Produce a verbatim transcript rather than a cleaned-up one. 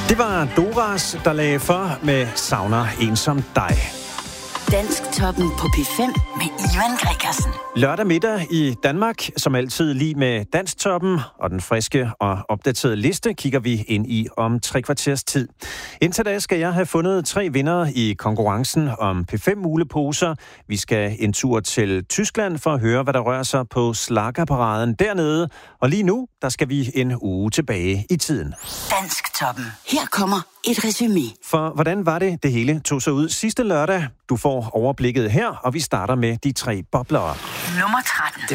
Det var Doras, der lagde for med Savner en som dig. Dansktoppen på P fem med Ivan Gregersen. Lørdag middag i Danmark, som altid lige med Dansktoppen, og den friske og opdaterede liste kigger vi ind i om tre kvarters tid. Indtil da skal jeg have fundet tre vinder i konkurrencen om P fem muleposer. Vi skal en tur til Tyskland for at høre, hvad der rører sig på slaggerparaden dernede. Og lige nu, der skal vi en uge tilbage i tiden. Dansktoppen. Her kommer et resumé. For hvordan var det, det hele tog sig ud sidste lørdag? Du får overblikket her, og vi starter med de tre boblere. Nummer tretten.